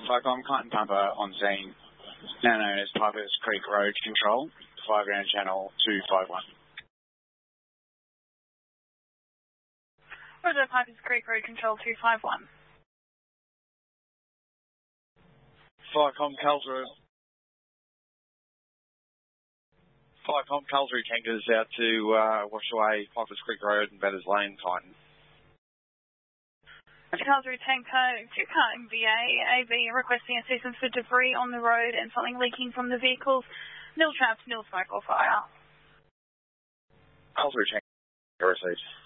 Cyclone Cotton Pumper on scene, now known as Piper's Creek Road Control, 5 Ground Channel 251. Roger, Piper's Creek Road Control 251. Flycom Calsbury tankers out to wash away Piper's Creek Road and Batters Lane, Titan. Calsbury Tanker, 2-car MVA, AB requesting assistance for debris on the road and something leaking from the vehicles. Nil traps, nil smoke or fire. Calsbury Tanker received.